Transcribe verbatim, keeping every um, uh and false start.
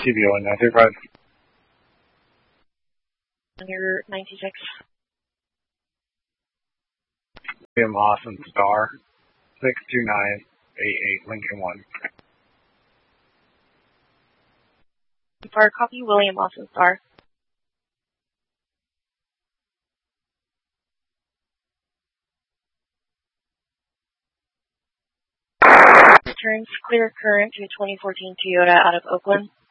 T B O nine three five. On your ninety-six. William Lawson Star, six two nine eight eight Lincoln one. For copy, William Lawson Star. Turns clear current to twenty fourteen Toyota out of Oakland.